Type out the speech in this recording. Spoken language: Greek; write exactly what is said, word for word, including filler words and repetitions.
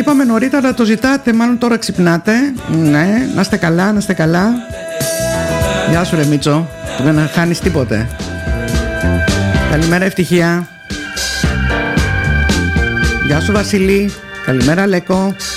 είπαμε νωρίτερα, το ζητάτε, μάλλον τώρα ξυπνάτε. Ναι, να είστε καλά, να είστε καλά. Γεια σου ρε Μίτσο, δεν χάνεις τίποτε. Καλημέρα Ευτυχία. Γεια σου Βασίλη. Καλημέρα Λέκο.